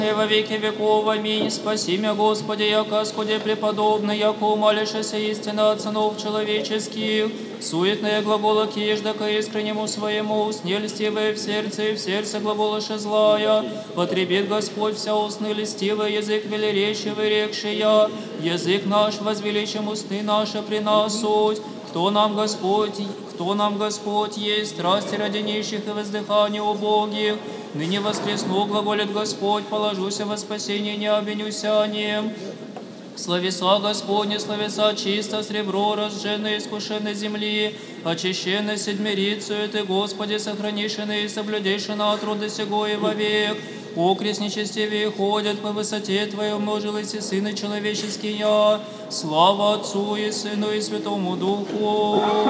и во веки веков. Аминь. Спаси меня, Господи, яко Господи преподобный, яко умалившийся истина от сынов человеческих. Суетные глаголы кижда ко искреннему своему, сне льстивые в сердце глаголыша злая. Потребит Господь вся устны льстивый, язык велеречивый, рекшия. Язык наш возвеличим усты наши при нас суть. Кто нам Господь есть, страсти ради нищих и воздыхания убогих. Ныне воскресну, глаголит Господь, положуся во спасение, не обвинюсянием. Словеса Господне, словеса чисто, сребро, разженное, искушенной земли, очищенной седмирицею, Ты, Господи, сохранишены и соблюдешена от рода сего и вовек. Окрест нечестивее ходят по высоте Твоей, умножились и Сыны человеческие. Слава Отцу и Сыну и Святому Духу.